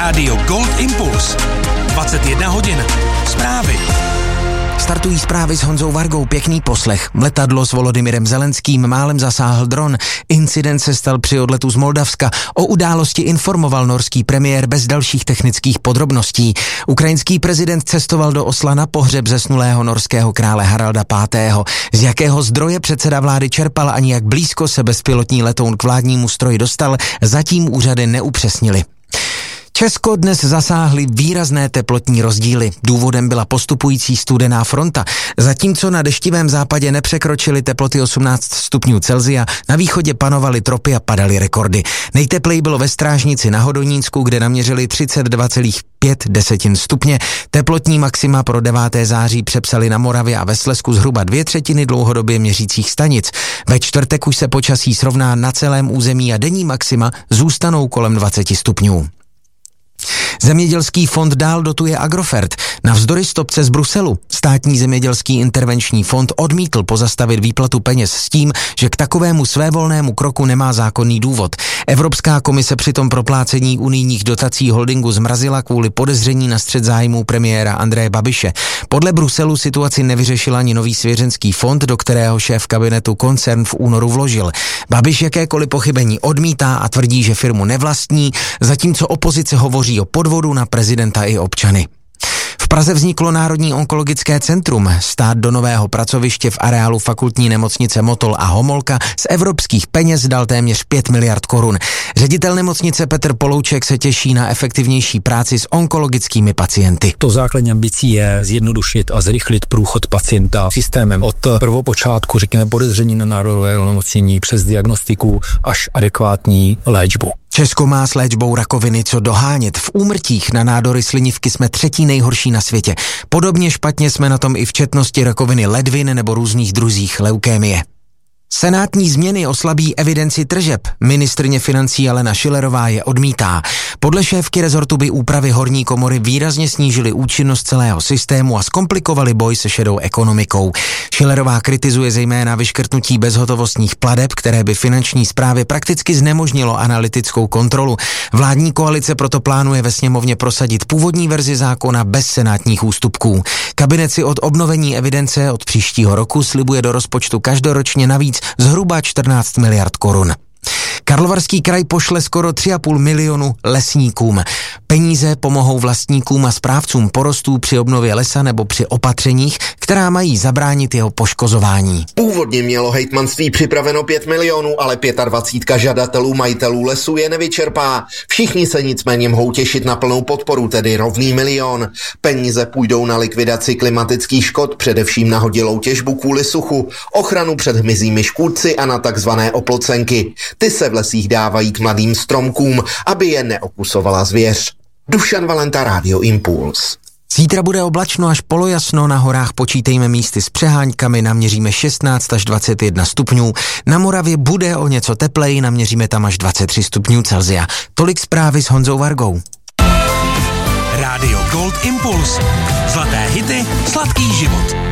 Rádio Gold Impuls. 21 hodin. Zprávy. Startují zprávy s Honzou Vargou, pěkný poslech. Letadlo s Volodymyrem Zelenským málem zasáhl dron. Incident se stal při odletu z Moldavska. O události informoval norský premiér bez dalších technických podrobností. Ukrajinský prezident cestoval do Osla na pohřeb zesnulého norského krále Haralda V. Z jakého zdroje předseda vlády čerpal ani jak blízko se bezpilotní letoun k vládnímu stroji dostal, zatím úřady neupřesnily. Česko dnes zasáhly výrazné teplotní rozdíly. Důvodem byla postupující studená fronta. Zatímco na deštivém západě nepřekročily teploty 18 stupňů Celsia, na východě panovaly tropy a padaly rekordy. Nejtepleji bylo ve Strážnici na Hodonínsku, kde naměřili 32,5 stupně. Teplotní maxima pro 9. září přepsali na Moravě a ve Slezsku zhruba 2/3 dlouhodobě měřících stanic. Ve čtvrtek už se počasí srovná na celém území a denní maxima zůstanou kolem 20 stupňů. Zemědělský fond dál dotuje Agrofert. Navzdory stopce z Bruselu státní zemědělský intervenční fond odmítl pozastavit výplatu peněz s tím, že k takovému svévolnému kroku nemá zákonný důvod. Evropská komise přitom proplácení unijních dotací holdingu zmrazila kvůli podezření na střet zájmů premiéra Andreje Babiše. Podle Bruselu situaci nevyřešil ani nový svěřenský fond, do kterého šéf kabinetu koncern v únoru vložil. Babiš jakékoliv pochybení odmítá a tvrdí, že firmu nevlastní, zatímco opozice hovoří o podvodu na prezidenta i občany. V Praze vzniklo Národní onkologické centrum. Stát do nového pracoviště v areálu fakultní nemocnice Motol a Homolka z evropských peněz dal téměř 5 miliard korun. Ředitel nemocnice Petr Polouček se těší na efektivnější práci s onkologickými pacienty. To základní ambicí je zjednodušit a zrychlit průchod pacienta systémem od prvopočátku, řekněme, podezření na národové onemocnění přes diagnostiku až adekvátní léčbu. Česko má s léčbou rakoviny co dohánět. V úmrtích na nádory slinivky jsme 3. nejhorší na světě. Podobně špatně jsme na tom i v četnosti rakoviny ledvin nebo různých druzích leukémie. Senátní změny oslabí evidenci tržeb. Ministryně financí Alena Schillerová je odmítá. Podle šéfky rezortu by úpravy horní komory výrazně snížily účinnost celého systému a zkomplikovaly boj se šedou ekonomikou. Schillerová kritizuje zejména vyškrtnutí bezhotovostních plateb, které by finanční správě prakticky znemožnilo analytickou kontrolu. Vládní koalice proto plánuje ve sněmovně prosadit původní verzi zákona bez senátních ústupků. Kabinet si od obnovení evidence od příštího roku slibuje do rozpočtu každoročně navíc zhruba 14 miliard korun. Karlovarský kraj pošle skoro 3,5 milionu lesníkům. Peníze pomohou vlastníkům a správcům porostů při obnově lesa nebo při opatřeních, která mají zabránit jeho poškozování. Původně mělo hejtmanství připraveno 5 milionů, ale 25 žadatelů majitelů lesů je nevyčerpá. Všichni se nicméně mohou těšit na plnou podporu, tedy rovný milion. Peníze půjdou na likvidaci klimatických škod, především na hodilou těžbu kvůli suchu, ochranu před hmyzími škůdci a na takzvané oplocenky. Ty se v lesích dávají k mladým stromkům, aby je neokusovala zvěř. Dušan Valenta, Rádio Impuls. Zítra bude oblačno až polojasno, na horách počítejme místy s přeháňkami, naměříme 16 až 21 stupňů, na Moravě bude o něco tepleji, naměříme tam až 23 stupňů Celsia. Tolik zprávy s Honzou Vargou. Rádio Gold Impuls. Zlaté hity, sladký život.